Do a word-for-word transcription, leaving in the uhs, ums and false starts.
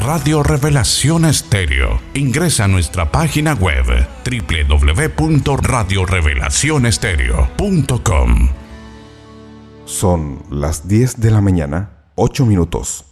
Radio Revelación Estéreo. Ingresa a nuestra página web doble u doble u doble u punto radio revelación estéreo punto com. Son las diez de la mañana, ocho minutos.